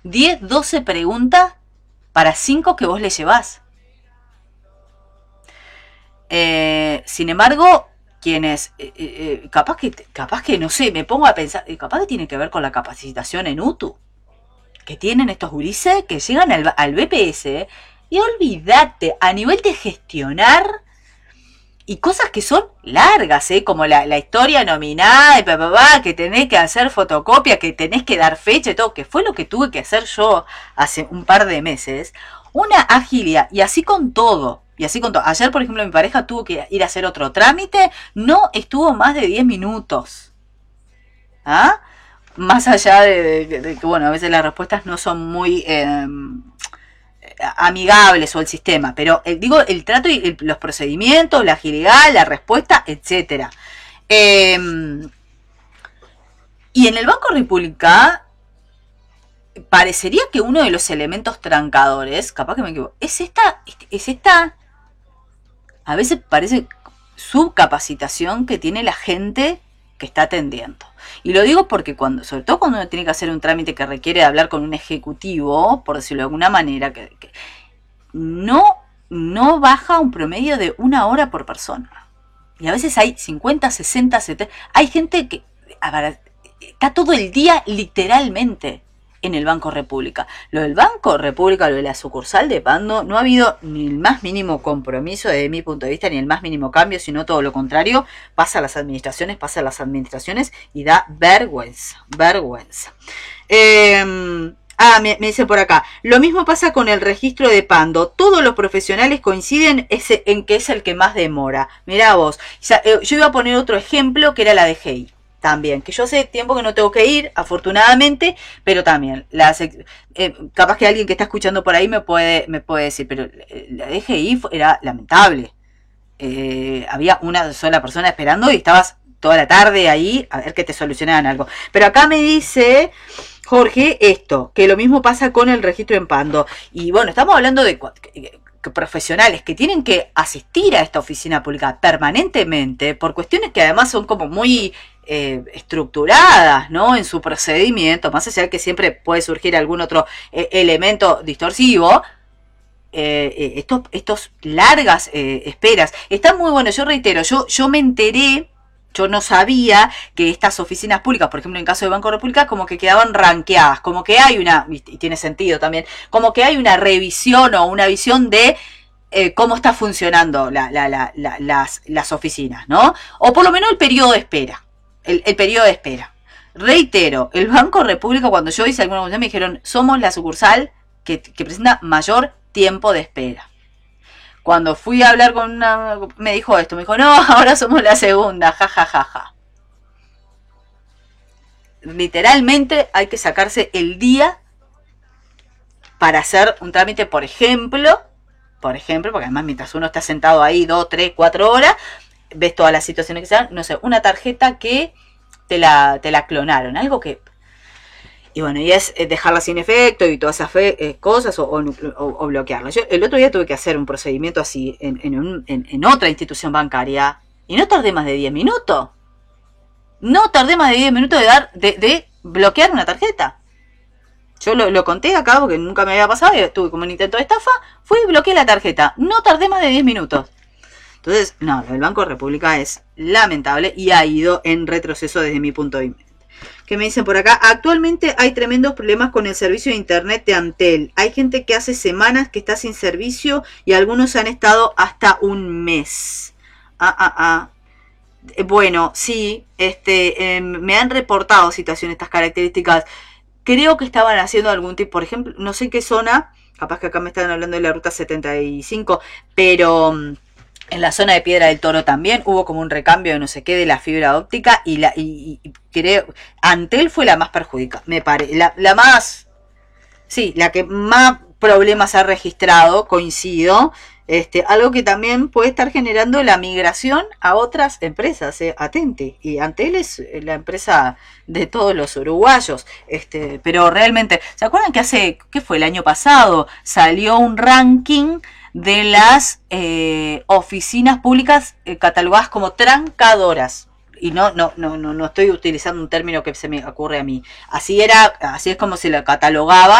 10, 12 preguntas para 5 que vos le llevás. Sin embargo, quienes, capaz que, no sé, me pongo a pensar, capaz que tiene que ver con la capacitación en UTU, que tienen estos gurises que llegan al BPS, y olvídate, a nivel de gestionar, y cosas que son largas, como la historia nominada, y que tenés que hacer fotocopia, que tenés que dar fecha y todo, que fue lo que tuve que hacer yo hace un par de meses. Una agilidad, y así con todo. Y así con todo. Ayer, por ejemplo, mi pareja tuvo que ir a hacer otro trámite, no estuvo más de 10 minutos. ¿Ah? Más allá de que, bueno, a veces las respuestas no son muy amigables o el sistema, pero digo, el trato y los procedimientos, la agilidad, la respuesta, etcétera. Y en el Banco República parecería que uno de los elementos trancadores, capaz que me equivoco, es esta a veces parece subcapacitación que tiene la gente que está atendiendo. Y lo digo porque sobre todo cuando uno tiene que hacer un trámite que requiere hablar con un ejecutivo, por decirlo de alguna manera, que no baja un promedio de 1 hora por persona. Y a veces hay 50, 60, 70. Hay gente que está todo el día literalmente en el Banco República. Lo del Banco República, lo de la sucursal de Pando, no ha habido ni el más mínimo compromiso desde mi punto de vista, ni el más mínimo cambio, sino todo lo contrario. Pasa a las administraciones y da vergüenza. Me dicen por acá, lo mismo pasa con el registro de Pando. Todos los profesionales coinciden en que es el que más demora. Mirá vos, yo iba a poner otro ejemplo que era la de GEI. También, que yo hace tiempo que no tengo que ir, afortunadamente, pero también, capaz que alguien que está escuchando por ahí me puede decir, pero la DGI era lamentable. Había una sola persona esperando y estabas toda la tarde ahí a ver que te solucionaran algo. Pero acá me dice Jorge esto, que lo mismo pasa con el registro en Pando. Y bueno, estamos hablando de profesionales que tienen que asistir a esta oficina pública permanentemente por cuestiones que además son como muy estructuradas, ¿no? En su procedimiento, más allá de que siempre puede surgir algún otro elemento distorsivo. Estos largas esperas están muy buenos. Yo reitero, yo me enteré, yo no sabía que estas oficinas públicas, por ejemplo en el caso de Banco República, como que quedaban rankeadas, como que hay una, y tiene sentido también, como que hay una revisión o una visión de cómo está funcionando las oficinas, ¿no? O por lo menos el periodo de espera. El periodo de espera. Reitero, el Banco República, cuando yo hice alguna cuestión, me dijeron, somos la sucursal que presenta mayor tiempo de espera. Cuando fui a hablar con me dijo esto, me dijo, no, ahora somos la segunda, ja. Literalmente hay que sacarse el día para hacer un trámite, por ejemplo, porque además mientras uno está sentado ahí 2, 3, 4 horas, ves todas las situaciones que se dan, no sé, una tarjeta que te la clonaron, algo que... Y bueno, y es dejarla sin efecto y todas esas cosas o bloquearla. Yo el otro día tuve que hacer un procedimiento así en otra institución bancaria y no tardé más de 10 minutos. No tardé más de 10 minutos de bloquear una tarjeta. Yo lo conté acá porque nunca me había pasado y tuve como un intento de estafa, fui y bloqueé la tarjeta. No tardé más de 10 minutos. Entonces, no, el Banco República es lamentable y ha ido en retroceso desde mi punto de vista. Que me dicen por acá, actualmente hay tremendos problemas con el servicio de internet de Antel. Hay gente que hace semanas que está sin servicio y algunos han estado hasta un mes. Bueno, sí, me han reportado situaciones de estas características. Creo que estaban haciendo algún tipo, por ejemplo, no sé qué zona, capaz que acá me están hablando de la ruta 75, pero en la zona de Piedra del Toro también hubo como un recambio de no sé qué de la fibra óptica y creo, Antel fue la más perjudicada, me parece, la más, sí, la que más problemas ha registrado, coincido, algo que también puede estar generando la migración a otras empresas, atente, y Antel es la empresa de todos los uruguayos, pero realmente, ¿se acuerdan que qué fue el año pasado? Salió un ranking de las oficinas públicas catalogadas como trancadoras. Y no estoy utilizando un término que se me ocurre a mí. Así es como se la catalogaba